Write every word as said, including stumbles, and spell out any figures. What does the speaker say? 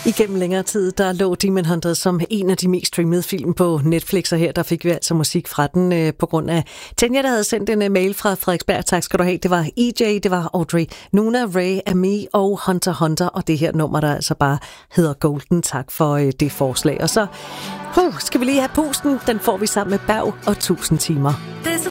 Igennem længere tid, der lå Demon Hunters som en af de mest streamede film på Netflix, og her der fik vi altså musik fra den øh, på grund af Tanja, der havde sendt en uh, mail fra Frederiksberg. Tak skal du have. Det var E J, det var Audrey, Nuna, Ray, Ami og Hunter Hunter, og det her nummer, der altså bare hedder Golden. Tak for øh, det forslag. Og så uh, skal vi lige have pusten. Den får vi sammen med Berg og tusind timer. Det